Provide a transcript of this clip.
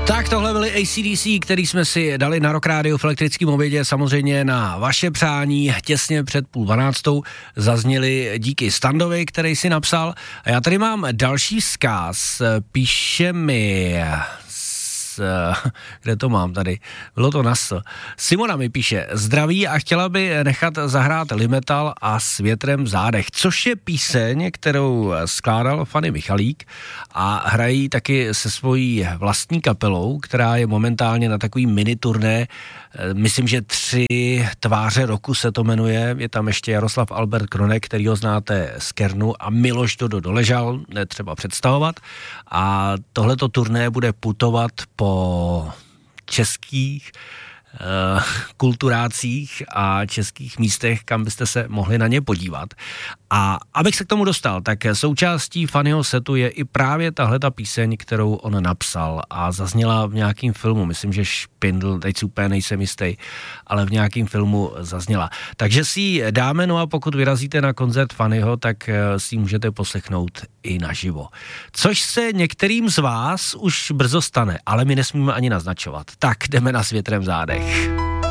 Tak tohle byly AC/DC, který jsme si dali na Rock Radio v elektrickém obědě, samozřejmě na vaše přání, těsně před 11:30 zazněly díky Standovi, který si napsal. A já tady mám další vzkaz, píše mi... kde to mám tady? Bylo to NASL. Simona mi píše, zdraví a chtěla by nechat zahrát Limetal a S větrem v zádech, což je píseň, kterou skládal Fanny Michalík a hrají taky se svojí vlastní kapelou, která je momentálně na takový mini turné, myslím, že 3 tváře roku se to jmenuje, je tam ještě Jaroslav Albert Kronek, kterýho znáte z Kernu a Miloš Dodo Doležal, netřeba představovat, a tohleto turné bude putovat po českých kulturácích a českých místech, kam byste se mohli na ně podívat. A abych se k tomu dostal, tak součástí Fannyho setu je i právě tahleta píseň, kterou on napsal a zazněla v nějakém filmu, myslím, že Špindl, teď si úplně nejsem jistý, ale v nějakém filmu zazněla. Takže si ji dáme, no a pokud vyrazíte na koncert Fannyho, tak si ji můžete poslechnout i naživo. Což se některým z vás už brzo stane, ale my nesmíme ani naznačovat. Tak jdeme na S větrem v zádech.